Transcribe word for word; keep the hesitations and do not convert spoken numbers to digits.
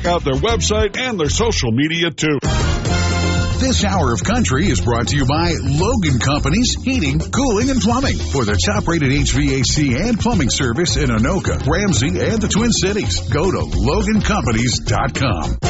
check out their website and their social media, too. This hour of country is brought to you by Logan Companies Heating, Cooling, and Plumbing. For the top-rated H V A C and plumbing service in Anoka, Ramsey, and the Twin Cities, go to logan companies dot com.